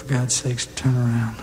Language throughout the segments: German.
For God's sakes, turn around.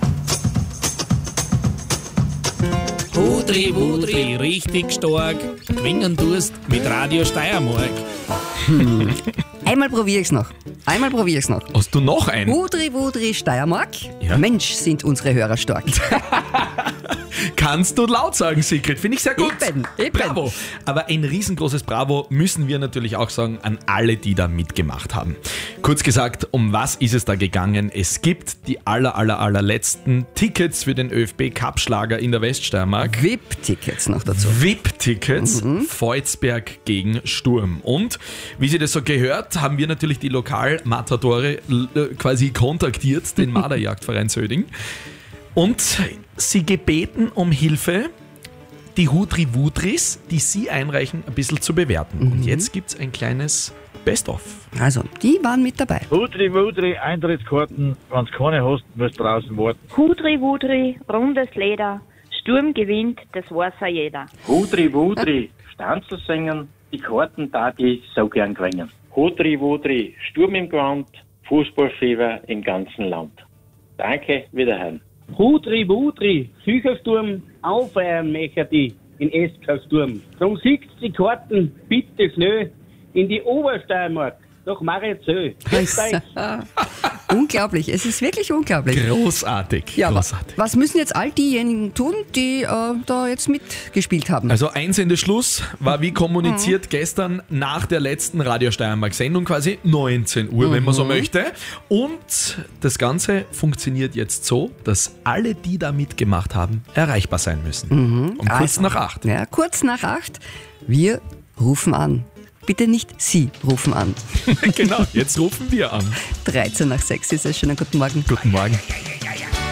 Wudri, Wudri, richtig stark. Gewinnen tust mit Radio Steiermark. Einmal probiere ich's noch. Hast du noch einen? Wudri, Wudri, Steiermark. Ja. Mensch, sind unsere Hörer stark. Kannst du laut sagen, Sigrid. Finde ich sehr gut. Eben. Bravo. Aber ein riesengroßes Bravo müssen wir natürlich auch sagen an alle, die da mitgemacht haben. Kurz gesagt, um was ist es da gegangen? Es gibt die allerletzten Tickets für den ÖFB-Cup-Schlager in der Weststeiermark. VIP-Tickets noch dazu. VIP-Tickets, Volzberg gegen Sturm. Und wie sie das so gehört, haben wir natürlich die Lokalmatadore quasi kontaktiert, den Marderjagdverein Söding. Und sie gebeten um Hilfe, die Wudri-Wudris, die sie einreichen, ein bisschen zu bewerten. Und jetzt gibt es ein kleines Best-of. Also, die waren mit dabei. Wudri, Wudri, Eintrittskarten. Wenn du keine hast, musst du draußen warten. Wudri, Wudri, rundes Leder. Sturm gewinnt, das weiß ja jeder. Wudri, Wudri, Stanzel singen, die Karten da die so gern gewinnen. Wudri, Wudri, Sturm im Gewand, Fußballfieber im ganzen Land. Danke, wiederhören. Wudri, Wudri, Psychersturm, auffeiern möchte die in SK-Sturm. Drum siegt die Karten bitte schnell in die Obersteiermark nach Mariazell. Unglaublich, es ist wirklich unglaublich. Großartig. Ja, großartig. was müssen jetzt all diejenigen tun, die da jetzt mitgespielt haben? Also Einsendeschluss war wie kommuniziert gestern nach der letzten Radio Steiermark-Sendung, quasi 19 Uhr, wenn man so möchte. Und das Ganze funktioniert jetzt so, dass alle, die da mitgemacht haben, erreichbar sein müssen. Um kurz nach 8. Ja, kurz nach 8. Wir rufen an. Bitte nicht Sie rufen an. Genau, jetzt rufen wir an. 13 nach 6 ist es. Schönen guten Morgen. Guten Morgen.